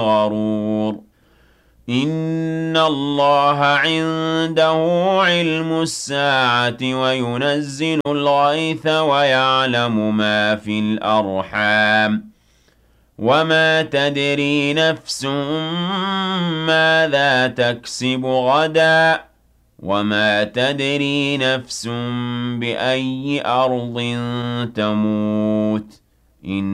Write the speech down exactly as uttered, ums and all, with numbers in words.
غرور إن الله عنده علم الساعة وينزل الغيث ويعلم ما في الأرحام وما تدري نفس ماذا تكسب غدا وما تدري نفس بأي أرض تموت